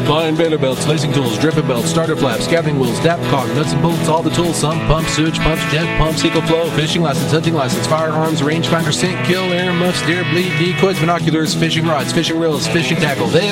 Fine bender belts, lacing tools, dripping belts, starter flaps, scabbing wheels, dap caulk, nuts and bolts, all the tools, sump, pumps, sewage pumps, jet pumps, EcoFlow, fishing license, hunting license, firearms, rangefinder, sink, kill, air muffs, deer, bleed, decoys, binoculars, fishing rods, fishing reels, fishing tackle. They